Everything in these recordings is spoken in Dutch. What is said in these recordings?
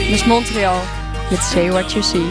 Miss Montreal met Say What You See.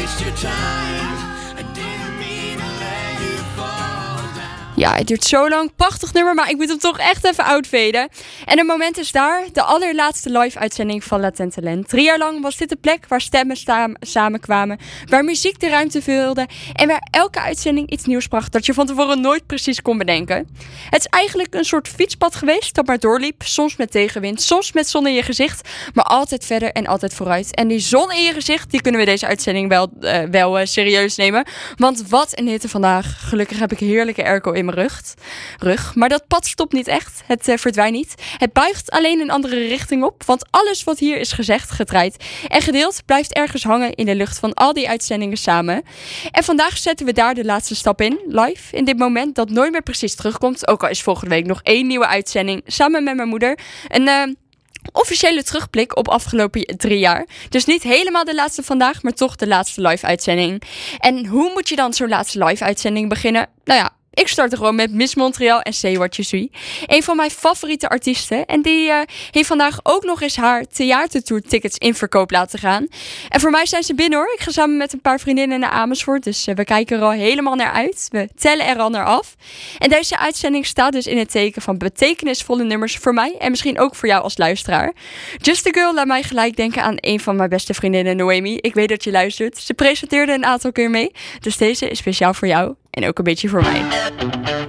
Ja, het duurt zo lang. Prachtig nummer, maar ik moet hem toch echt even outfaden. En het moment is daar. De allerlaatste live-uitzending van Latent Talent. 3 jaar lang was dit de plek waar stemmen samenkwamen. Waar muziek de ruimte vulde. En waar elke uitzending iets nieuws bracht dat je van tevoren nooit precies kon bedenken. Het is eigenlijk een soort fietspad geweest dat maar doorliep. Soms met tegenwind, soms met zon in je gezicht. Maar altijd verder en altijd vooruit. En die zon in je gezicht, die kunnen we deze uitzending wel serieus nemen. Want wat een hitte vandaag. Gelukkig heb ik heerlijke airco in mijn rug. Maar dat pad stopt niet echt. Het verdwijnt niet. Het buigt alleen een andere richting op. Want alles wat hier is gezegd, gedraaid en gedeeld blijft ergens hangen in de lucht van al die uitzendingen samen. En vandaag zetten we daar de laatste stap in. Live. In dit moment dat nooit meer precies terugkomt. Ook al is volgende week nog 1 nieuwe uitzending. Samen met mijn moeder. Een officiële terugblik op afgelopen 3 jaar. Dus niet helemaal de laatste vandaag, maar toch de laatste live-uitzending. En hoe moet je dan zo'n laatste live-uitzending beginnen? Nou ja, ik start er gewoon met Miss Montreal en Say What You See. Een van mijn favoriete artiesten. En die heeft vandaag ook nog eens haar theatertour tickets in verkoop laten gaan. En voor mij zijn ze binnen hoor. Ik ga samen met een paar vriendinnen naar Amersfoort. Dus we kijken er al helemaal naar uit. We tellen er al naar af. En deze uitzending staat dus in het teken van betekenisvolle nummers voor mij. En misschien ook voor jou als luisteraar. Just a Girl laat mij gelijk denken aan een van mijn beste vriendinnen, Noemi. Ik weet dat je luistert. Ze presenteerde een aantal keer mee. Dus deze is speciaal voor jou. En ook een beetje voor mij.